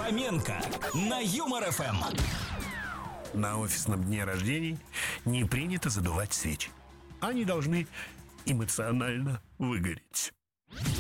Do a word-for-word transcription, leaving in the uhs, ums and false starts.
Фоменко на Юмор эф эм. На офисном дне рождений не принято задувать свечи. Они должны эмоционально выгореть.